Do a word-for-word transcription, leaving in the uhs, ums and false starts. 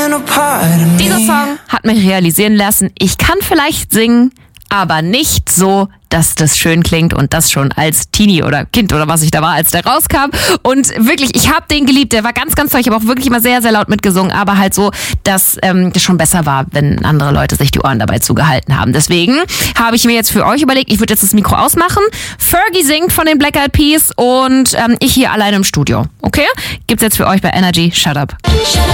Dieser Song hat mich realisieren lassen, ich kann vielleicht singen, aber nicht so, dass das schön klingt und das schon als Teenie oder Kind oder was ich da war, als der rauskam. Und wirklich, ich habe den geliebt, der war ganz, ganz toll. Ich habe auch wirklich immer sehr, sehr laut mitgesungen, aber halt so, dass ähm, das schon besser war, wenn andere Leute sich die Ohren dabei zugehalten haben. Deswegen habe ich mir jetzt für euch überlegt, ich würde jetzt das Mikro ausmachen. Fergie singt von den Black Eyed Peas und ähm, ich hier alleine im Studio. Okay? Gibt's jetzt für euch bei Energy. Shut Up. Shut up.